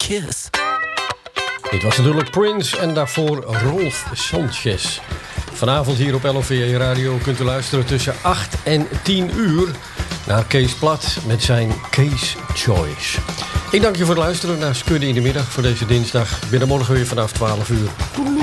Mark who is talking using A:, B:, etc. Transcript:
A: kiss.
B: Dit was natuurlijk Prince en daarvoor Rolf Sanchez. Vanavond hier op LOVE Radio kunt u luisteren tussen 8 en 10 uur... naar Kees Plat met zijn Kees Choice. Ik dank je voor het luisteren naar Skudde in de Middag voor deze dinsdag. Binnen morgen weer vanaf 12 uur.